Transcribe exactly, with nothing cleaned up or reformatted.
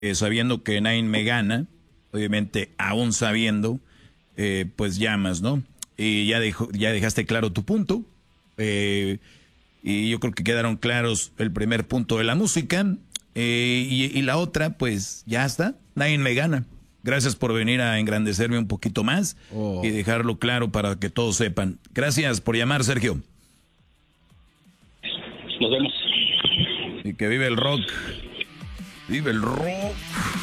eh, sabiendo que nadie me gana, obviamente aún sabiendo, eh, pues llamas, ¿no? Y ya, dejo, ya dejaste claro tu punto. Eh, y yo creo que quedaron claros el primer punto de la música. Eh, y, y la otra, pues ya está, nadie me gana. Gracias por venir a engrandecerme un poquito más oh. y dejarlo claro para que todos sepan. Gracias por llamar, Sergio. Nos vemos. Y que vive el rock. Vive el rock.